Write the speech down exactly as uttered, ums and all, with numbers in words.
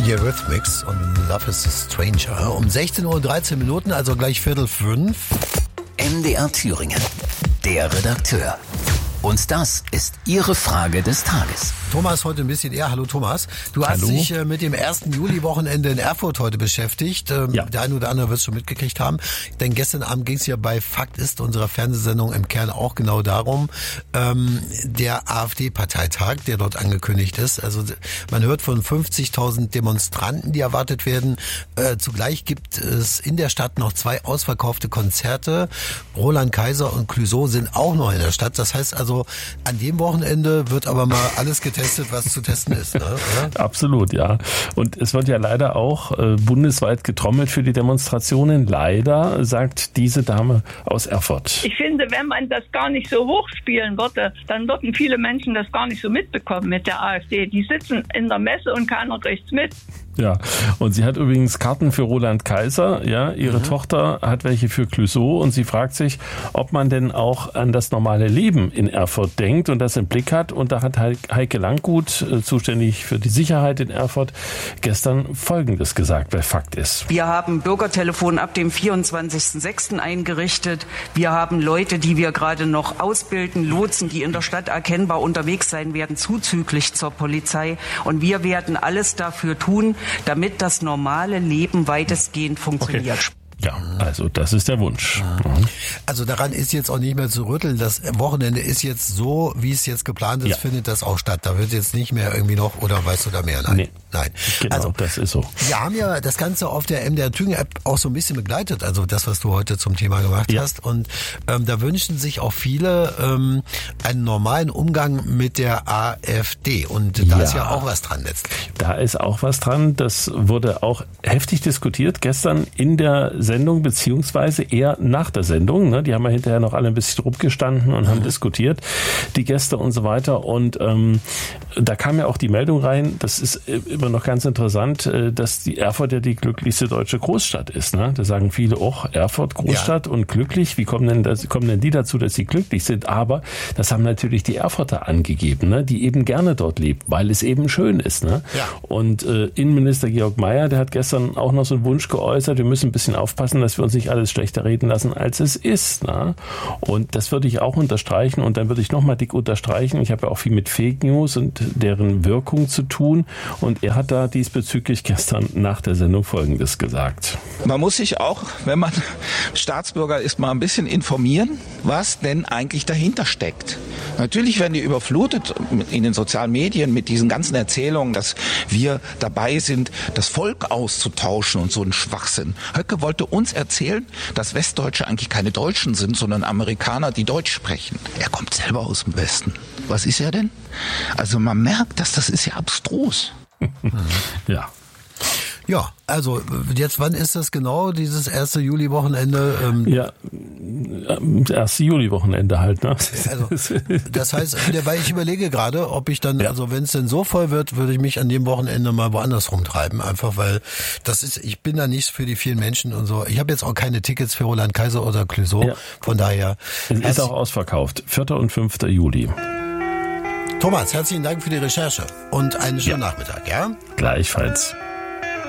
Die Eurythmics und Love is a Stranger. Um sechzehn Uhr dreizehn Minuten, also gleich Viertel fünf. M D R Thüringen, der Redakteur. Und das ist Ihre Frage des Tages. Thomas heute ein bisschen eher. Hallo Thomas. Du hast Hallo. dich äh, mit dem ersten Juli-Wochenende in Erfurt heute beschäftigt. Ähm, Ja. Der eine oder andere wird es schon mitgekriegt haben. Denn gestern Abend ging es ja bei Fakt ist, unserer Fernsehsendung im Kern auch genau darum, ähm, der AfD-Parteitag, der dort angekündigt ist. Also man hört von fünfzigtausend Demonstranten, die erwartet werden. Äh, zugleich gibt es in der Stadt noch zwei ausverkaufte Konzerte. Roland Kaiser und Clouseau sind auch noch in der Stadt. Das heißt also, an dem Wochenende wird aber mal alles getestet, was zu testen ist. Ne? Oder? Absolut, ja. Und es wird ja leider auch äh, bundesweit getrommelt für die Demonstrationen. Leider, sagt diese Dame aus Erfurt. Ich finde, wenn man das gar nicht so hochspielen würde, dann würden viele Menschen das gar nicht so mitbekommen mit der AfD. Die sitzen in der Messe und keiner kriegt's mit. Ja, und sie hat übrigens Karten für Roland Kaiser. Ja, ihre mhm. Tochter hat welche für Clouseau und sie fragt sich, ob man denn auch an das normale Leben in Erfurt denkt und das im Blick hat. Und da hat Heike Langgut, zuständig für die Sicherheit in Erfurt, gestern Folgendes gesagt bei Fakt ist. Wir haben Bürgertelefon ab dem vierundzwanzigsten sechsten eingerichtet. Wir haben Leute, die wir gerade noch ausbilden, Lotsen, die in der Stadt erkennbar unterwegs sein werden, zuzüglich zur Polizei. Und wir werden alles dafür tun, damit das normale Leben weitestgehend funktioniert. Okay. Ja, also das ist der Wunsch. Mhm. Also daran ist jetzt auch nicht mehr zu rütteln. Das Wochenende ist jetzt so, wie es jetzt geplant ist, ja. findet das auch statt. Da wird jetzt nicht mehr irgendwie noch, oder weißt du da mehr? Nein. Nee. Nein. Genau, also, das ist so. Wir haben ja das Ganze auf der M D R Thüringen App auch so ein bisschen begleitet, also das, was du heute zum Thema gemacht ja. hast. Und ähm, da wünschen sich auch viele ähm, einen normalen Umgang mit der AfD. Und da ja. ist ja auch was dran letztlich. Da ist auch was dran. Das wurde auch heftig diskutiert gestern in der Sendung, beziehungsweise eher nach der Sendung. Ne? Die haben ja hinterher noch alle ein bisschen rumgestanden und mhm. haben diskutiert, die Gäste und so weiter. Und ähm, da kam ja auch die Meldung rein, das ist immer noch ganz interessant, dass die Erfurt ja die glücklichste deutsche Großstadt ist. Ne? Da sagen viele, oh, Erfurt, Großstadt ja. und glücklich. Wie kommen denn, das, kommen denn die dazu, dass sie glücklich sind? Aber das haben natürlich die Erfurter angegeben, ne? Die eben gerne dort leben, weil es eben schön ist. Ne? Ja. Und äh, Innenminister Georg Mayer, der hat gestern auch noch so einen Wunsch geäußert, wir müssen ein bisschen aufpassen, dass wir uns nicht alles schlechter reden lassen, als es ist. Ne? Und das würde ich auch unterstreichen. Und dann würde ich nochmal dick unterstreichen, ich habe ja auch viel mit Fake News und deren Wirkung zu tun. Und er hat da diesbezüglich gestern nach der Sendung Folgendes gesagt. Man muss sich auch, wenn man Staatsbürger ist, mal ein bisschen informieren, was denn eigentlich dahinter steckt. Natürlich werden die überflutet in den sozialen Medien mit diesen ganzen Erzählungen, dass wir dabei sind, das Volk auszutauschen und so ein Schwachsinn. Höcke wollte uns erzählen, dass Westdeutsche eigentlich keine Deutschen sind, sondern Amerikaner, die Deutsch sprechen. Er kommt selber aus dem Westen. Was ist er denn? Also man merkt, dass das ist ja abstrus. Ja. Ja, also jetzt, wann ist das genau, dieses erste Juli-Wochenende? Ähm ja, erste Juli-Wochenende halt, ne? Also, das heißt, weil ich überlege gerade, ob ich dann, ja. also wenn es denn so voll wird, würde ich mich an dem Wochenende mal woanders rumtreiben, einfach weil das ist, ich bin da nicht für die vielen Menschen und so. Ich habe jetzt auch keine Tickets für Roland Kaiser oder Clouseau, ja. von daher. Es ist auch ausverkauft, vierter und fünfter Juli. Thomas, herzlichen Dank für die Recherche und einen schönen ja. Nachmittag, ja? Gleichfalls.